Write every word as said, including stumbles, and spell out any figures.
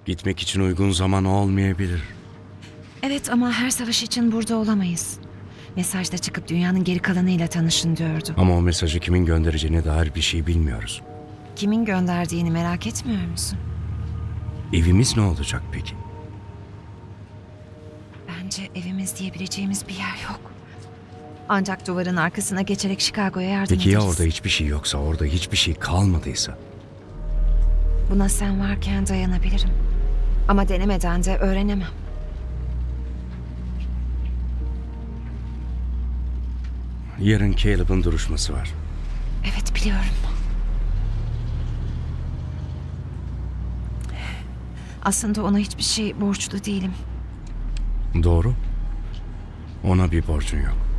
Gitmek için uygun zaman olmayabilir. Evet ama her savaş için burada olamayız. Mesajda çıkıp dünyanın geri kalanıyla tanışın diyordu. Ama o mesajı kimin göndereceğine dair bir şey bilmiyoruz. Kimin gönderdiğini merak etmiyor musun? Evimiz ne olacak peki? Bence evimiz diyebileceğimiz bir yer yok. Ancak duvarın arkasına geçerek Chicago'ya yardım Peki ya ederiz. orada hiçbir şey yoksa, orada hiçbir şey kalmadıysa? Buna sen varken dayanabilirim. Ama denemeden de öğrenemem. Yarın Caleb'ın duruşması var. Evet biliyorum. Aslında ona hiçbir şey borçlu değilim. Doğru. Ona bir borcun yok.